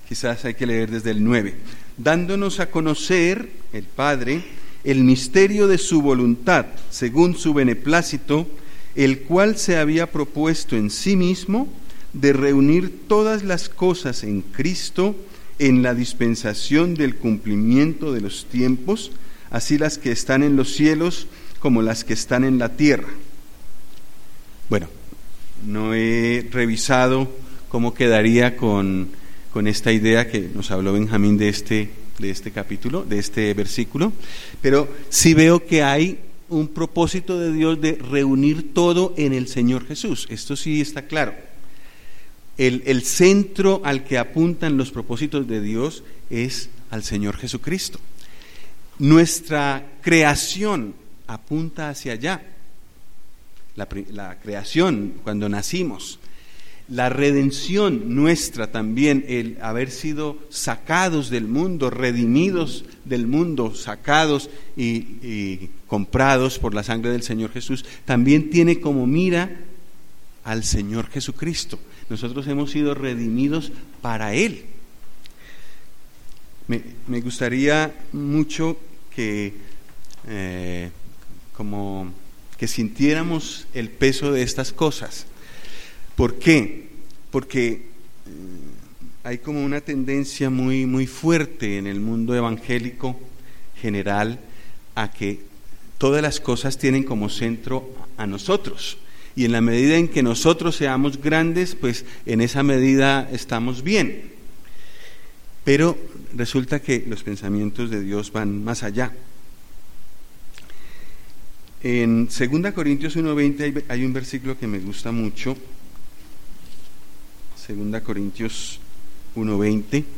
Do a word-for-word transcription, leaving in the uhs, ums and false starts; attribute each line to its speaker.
Speaker 1: quizás hay que leer desde el nueve. Dándonos a conocer, el Padre, el misterio de su voluntad, según su beneplácito, el cual se había propuesto en sí mismo de reunir todas las cosas en Cristo en la dispensación del cumplimiento de los tiempos, así las que están en los cielos como las que están en la tierra. Bueno, no he revisado cómo quedaría con, con esta idea que nos habló Benjamín de este, de este capítulo, de este versículo, pero sí veo que hay un propósito de Dios de reunir todo en el Señor Jesús. Esto sí está claro. El, el centro al que apuntan los propósitos de Dios es al Señor Jesucristo. Nuestra creación apunta hacia allá. La, la creación, cuando nacimos. La redención nuestra también, el haber sido sacados del mundo, redimidos del mundo, sacados y, y comprados por la sangre del Señor Jesús, también tiene como mira al Señor Jesucristo. Nosotros hemos sido redimidos para Él. Me, me gustaría mucho que, eh, como que sintiéramos el peso de estas cosas. ¿Por qué? Porque eh, hay como una tendencia muy, muy fuerte en el mundo evangélico general a que todas las cosas tienen como centro a nosotros. Y en la medida en que nosotros seamos grandes, pues en esa medida estamos bien. Pero resulta que los pensamientos de Dios van más allá. En segunda Corintios uno veinte hay, hay un versículo que me gusta mucho. segunda Corintios uno veinte.